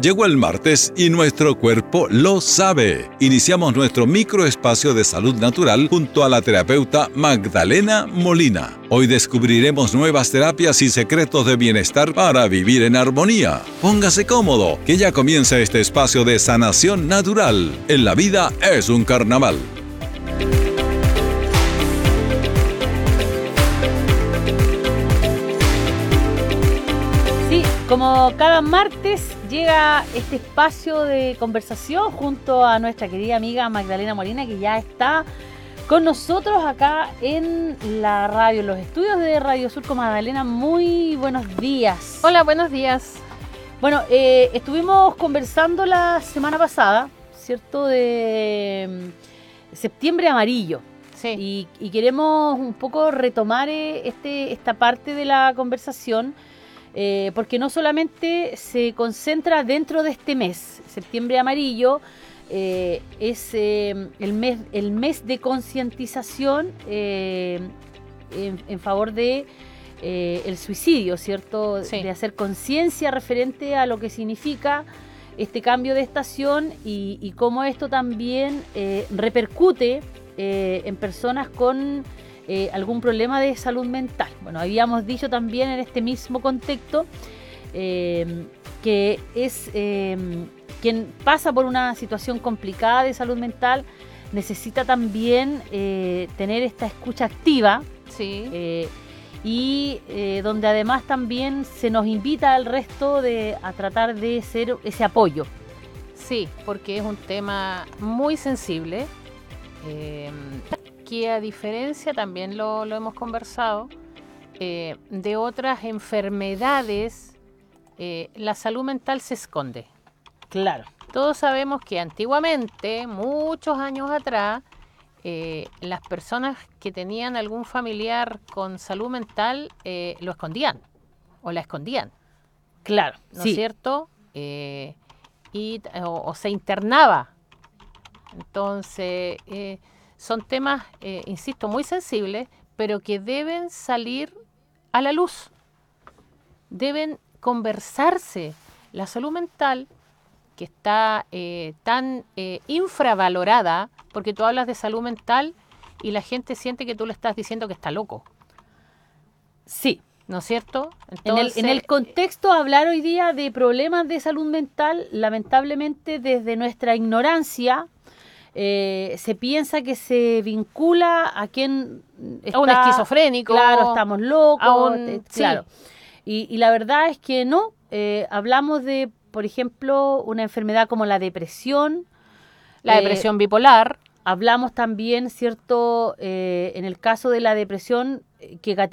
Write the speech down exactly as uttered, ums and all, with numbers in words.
Llegó el martes y nuestro cuerpo lo sabe. Iniciamos nuestro microespacio de salud natural junto a la terapeuta Magdalena Molina. Hoy descubriremos nuevas terapias y secretos de bienestar para vivir en armonía. Póngase cómodo, que ya comienza este espacio de sanación natural. En la vida es un carnaval. Como cada martes llega este espacio de conversación junto a nuestra querida amiga Magdalena Molina, que ya está con nosotros acá en la radio, en los estudios de Radio Surco. Magdalena, muy buenos días. Hola, buenos días. Bueno, eh, estuvimos conversando la semana pasada, ¿cierto?, de um, septiembre amarillo. Sí. Y, y queremos un poco retomar este, esta parte de la conversación. Eh, porque no solamente se concentra dentro de este mes, septiembre amarillo, eh, es eh, el, mes, el mes de concientización eh, en, en favor de eh, el suicidio, ¿cierto? Sí. De hacer conciencia referente a lo que significa este cambio de estación y, y cómo esto también eh, repercute eh, en personas con Eh, algún problema de salud mental. Bueno, habíamos dicho también en este mismo contexto eh, que es eh, quien pasa por una situación complicada de salud mental necesita también eh, tener esta escucha activa. Sí. Eh, y eh, donde además también se nos invita al resto de, a tratar de ser ese apoyo. Sí, porque es un tema muy sensible. Eh, que a diferencia, también lo, lo hemos conversado, eh, de otras enfermedades, eh, la salud mental se esconde. Claro. Todos sabemos que antiguamente, muchos años atrás, eh, las personas que tenían algún familiar con salud mental eh, lo escondían o la escondían. Claro, ¿no sí. es cierto? Eh, y, o, o se internaba. Entonces, eh, son temas, eh, insisto, muy sensibles, pero que deben salir a la luz. Deben conversarse. La salud mental, que está eh, tan eh, infravalorada, porque tú hablas de salud mental y la gente siente que tú le estás diciendo que está loco. Sí. ¿No es cierto? Entonces, en, el, en el contexto, hablar hoy día de problemas de salud mental, lamentablemente desde nuestra ignorancia, eh, se piensa que se vincula a quien está... A un esquizofrénico. Claro, estamos locos. A un, eh, claro. Sí. Y, y la verdad es que no. Eh, hablamos de, por ejemplo, una enfermedad como la depresión. La eh, depresión bipolar. Hablamos también, ¿cierto?, eh, en el caso de la depresión, que